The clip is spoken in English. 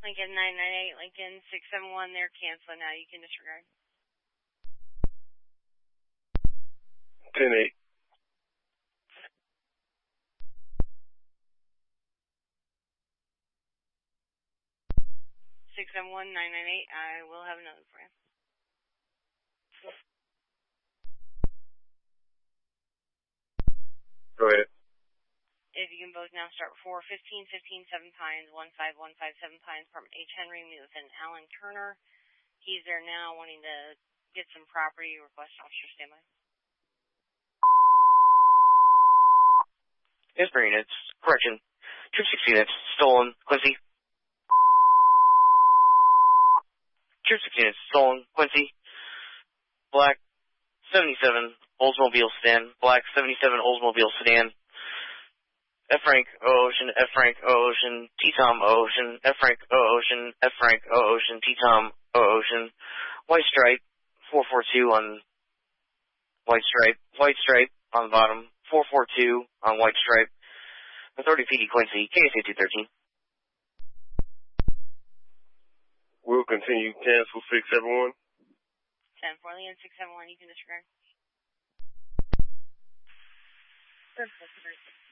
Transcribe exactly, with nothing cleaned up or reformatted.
Lincoln nine nine eight, Lincoln six seven one, they're canceling now. You can disregard. ten eight. six seven one, nine nine eight, I will have another for you. Go ahead. If you can both now start for fifteen fifteen Seven Pines, one five one five Seven Pines, Apartment H. Henry, meet with an Alan Turner. He's there now wanting to get some property. Request officer standby. Yes, Marine, it's correction. Troop six units, stolen, Quincy. Troop six units, stolen, Quincy. Black seventy-seven, Oldsmobile sedan. Black seventy-seven, Oldsmobile sedan. F Frank, O Ocean, F Frank, O Ocean, T-Tom, O Ocean, F Frank, O Ocean, F Frank, O Ocean, T-Tom, O Ocean. White stripe, four four two on white stripe. White stripe on the bottom, four four two on white stripe. Authority P D Quincy, K S A two thirteen. We'll continue. Cancel six seven one. ten four, Leon six seven one, you can disregard. Perfect.